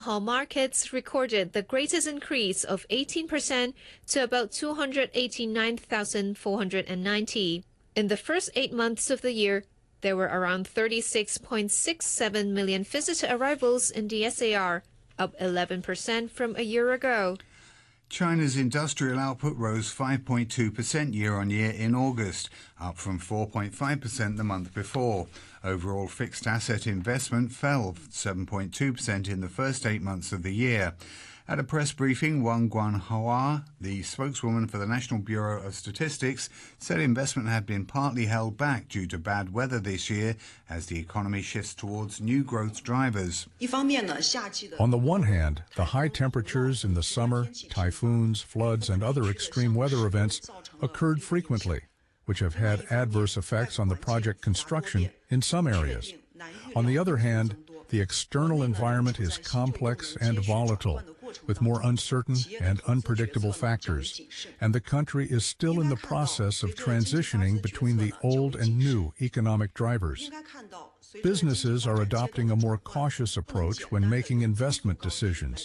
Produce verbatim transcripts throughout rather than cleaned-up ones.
Hall markets recorded the greatest increase of eighteen percent to about two hundred eighty-nine thousand four hundred ninety. In the first eight months of the year, there were around thirty-six point six seven million visitor arrivals in the S A R, up eleven percent from a year ago. China's industrial output rose five point two percent year-on-year in August, up from four point five percent the month before. Overall fixed asset investment fell seven point two percent in the first eight months of the year. At a press briefing, Wang Guanhua, the spokeswoman for the National Bureau of Statistics, said investment had been partly held back due to bad weather this year as the economy shifts towards new growth drivers. On the one hand, the high temperatures in the summer, typhoons, floods, and other extreme weather events occurred frequently, which have had adverse effects on the project construction in some areas. On the other hand, the external environment is complex and volatile, with more uncertain and unpredictable factors, and the country is still in the process of transitioning between the old and new economic drivers. Businesses are adopting a more cautious approach when making investment decisions.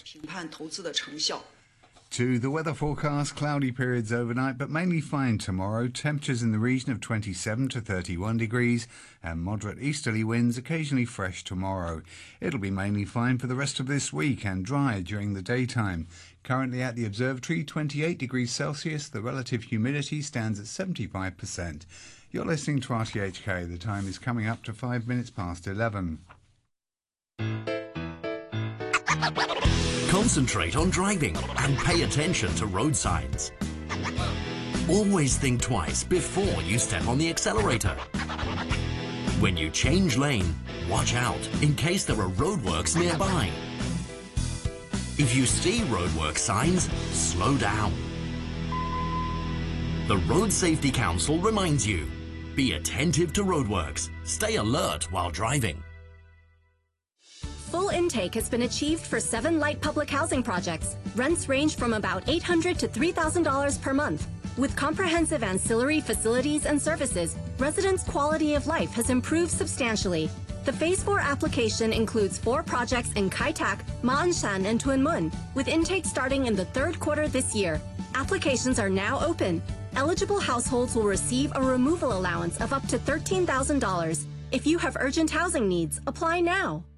To the weather forecast, cloudy periods overnight, but mainly fine tomorrow. Temperatures in the region of twenty-seven to thirty-one degrees and moderate easterly winds, occasionally fresh tomorrow. It'll be mainly fine for the rest of this week and dry during the daytime. Currently at the observatory, twenty-eight degrees Celsius. The relative humidity stands at seventy-five percent. You're listening to R T H K. The time is coming up to five minutes past eleven. Concentrate on driving and pay attention to road signs. Always think twice before you step on the accelerator. When you change lane, watch out in case there are roadworks nearby. If you see roadwork signs, slow down. The Road Safety Council reminds you, be attentive to roadworks, stay alert while driving. Full intake has been achieved for seven light public housing projects. Rents range from about eight hundred dollars to three thousand dollars per month. With comprehensive ancillary facilities and services, residents' quality of life has improved substantially. The Phase four application includes four projects in Kai Tak, Ma'anshan, and Tuen Mun, with intake starting in the third quarter this year. Applications are now open. Eligible households will receive a removal allowance of up to thirteen thousand dollars. If you have urgent housing needs, apply now.